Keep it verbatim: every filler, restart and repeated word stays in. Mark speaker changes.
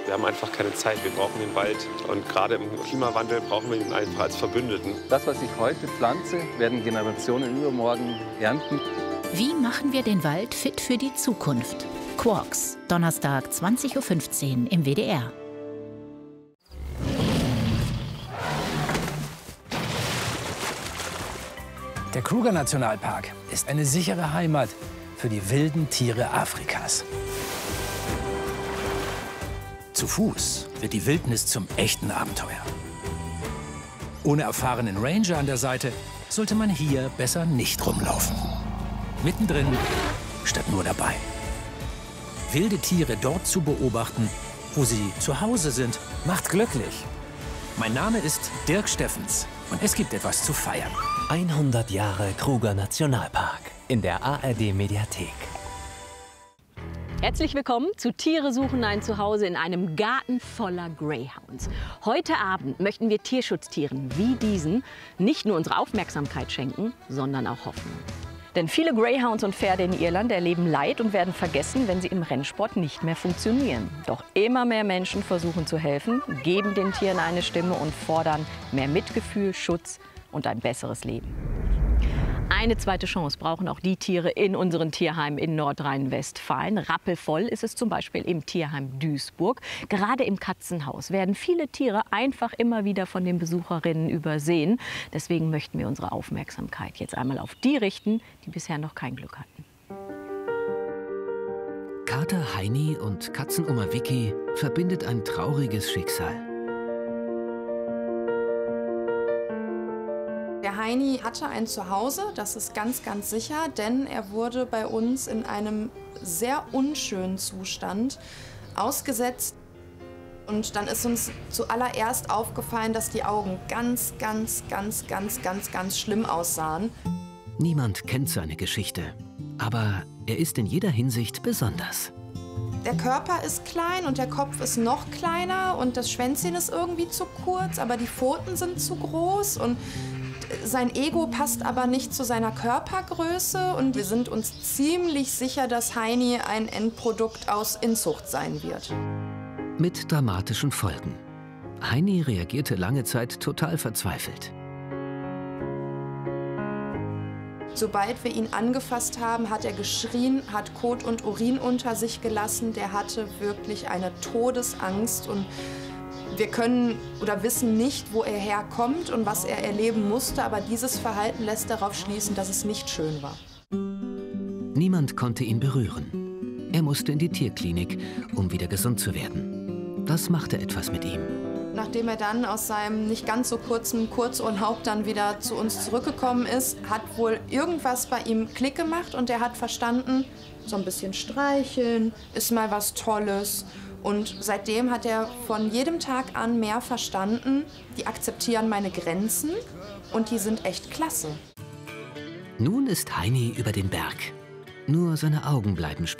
Speaker 1: Wir haben einfach keine Zeit, wir brauchen den Wald. Und gerade im Klimawandel brauchen wir ihn einfach als Verbündeten.
Speaker 2: Das, was ich heute pflanze, werden Generationen übermorgen ernten.
Speaker 3: Wie machen wir den Wald fit für die Zukunft? Quarks, Donnerstag zwanzig Uhr fünfzehn im W D R.
Speaker 4: Der Kruger-Nationalpark ist eine sichere Heimat für die wilden Tiere Afrikas. Zu Fuß wird die Wildnis zum echten Abenteuer. Ohne erfahrenen Ranger an der Seite sollte man hier besser nicht rumlaufen. Mittendrin statt nur dabei. Wilde Tiere dort zu beobachten, wo sie zu Hause sind, macht glücklich. Mein Name ist Dirk Steffens und es gibt etwas zu feiern.
Speaker 5: hundert Jahre Kruger Nationalpark in der A R D-Mediathek.
Speaker 6: Herzlich willkommen zu Tiere suchen ein Zuhause in einem Garten voller Greyhounds. Heute Abend möchten wir Tierschutztieren wie diesen nicht nur unsere Aufmerksamkeit schenken, sondern auch Hoffnung. Denn viele Greyhounds und Pferde in Irland erleben Leid und werden vergessen, wenn sie im Rennsport nicht mehr funktionieren. Doch immer mehr Menschen versuchen zu helfen, geben den Tieren eine Stimme und fordern mehr Mitgefühl, Schutz und ein besseres Leben. Eine zweite Chance brauchen auch die Tiere in unseren Tierheimen in Nordrhein-Westfalen. Rappelvoll ist es zum Beispiel im Tierheim Duisburg. Gerade im Katzenhaus werden viele Tiere einfach immer wieder von den Besucherinnen übersehen. Deswegen möchten wir unsere Aufmerksamkeit jetzt einmal auf die richten, die bisher noch kein Glück hatten.
Speaker 5: Kater Heini und Katzenoma Vicky verbindet ein trauriges Schicksal.
Speaker 7: Der Heini hatte ein Zuhause, das ist ganz, ganz sicher, denn er wurde bei uns in einem sehr unschönen Zustand ausgesetzt. Und dann ist uns zuallererst aufgefallen, dass die Augen ganz, ganz, ganz, ganz, ganz, ganz schlimm aussahen.
Speaker 5: Niemand kennt seine Geschichte, aber er ist in jeder Hinsicht besonders.
Speaker 7: Der Körper ist klein und der Kopf ist noch kleiner und das Schwänzchen ist irgendwie zu kurz, aber die Pfoten sind zu groß und sein Ego passt aber nicht zu seiner Körpergröße und wir sind uns ziemlich sicher, dass Heini ein Endprodukt aus Inzucht sein wird.
Speaker 5: Mit dramatischen Folgen. Heini reagierte lange Zeit total verzweifelt.
Speaker 7: Sobald wir ihn angefasst haben, hat er geschrien, hat Kot und Urin unter sich gelassen. Der hatte wirklich eine Todesangst und wir können oder wissen nicht, wo er herkommt und was er erleben musste, aber dieses Verhalten lässt darauf schließen, dass es nicht schön war.
Speaker 5: Niemand konnte ihn berühren. Er musste in die Tierklinik, um wieder gesund zu werden. Das machte etwas mit ihm.
Speaker 7: Nachdem er dann aus seinem nicht ganz so kurzen Kurzurlaub dann wieder zu uns zurückgekommen ist, hat wohl irgendwas bei ihm Klick gemacht und er hat verstanden, so ein bisschen streicheln ist mal was Tolles. Und seitdem hat er von jedem Tag an mehr verstanden, die akzeptieren meine Grenzen und die sind echt klasse.
Speaker 5: Nun ist Heini über den Berg. Nur seine Augen bleiben